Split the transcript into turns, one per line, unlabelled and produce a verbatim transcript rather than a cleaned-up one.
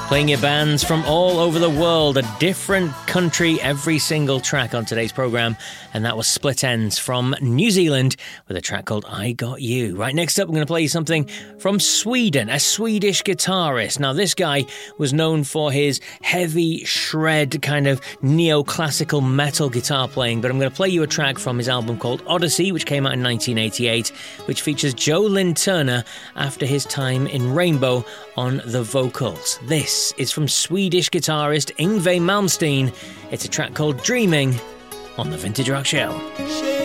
Playing your bands from all over the world, a different country every single track on today's programme, and that was Split Enz from New Zealand with a track called I Got You. Right, next up I'm going to play you something from Sweden, a Swedish guitarist. Now this guy was known for his heavy shred kind of neoclassical metal guitar playing, but I'm going to play you a track from his album called Odyssey, which came out in nineteen eighty-eight, which features Joe Lynn Turner after his time in Rainbow on the vocals. This is from Swedish guitarist Yngwie Malmsteen. It's a track called Dreaming on the Vintage Rock Show.